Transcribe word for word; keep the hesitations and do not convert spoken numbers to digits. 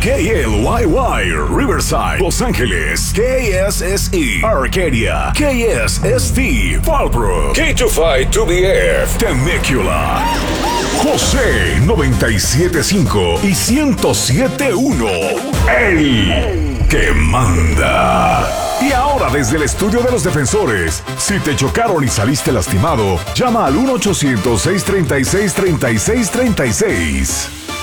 K L Y Y, Riverside, Los Ángeles, K S S E, Arcadia, K S S T, Fallbrook, K veinticinco two B F, Temecula, José noventa y siete punto cinco y ciento siete punto uno, el que manda. Y ahora desde el estudio de los defensores, si te chocaron y saliste lastimado, llama al uno ochocientos, seiscientos treinta y seis, treinta y seis treinta y seis.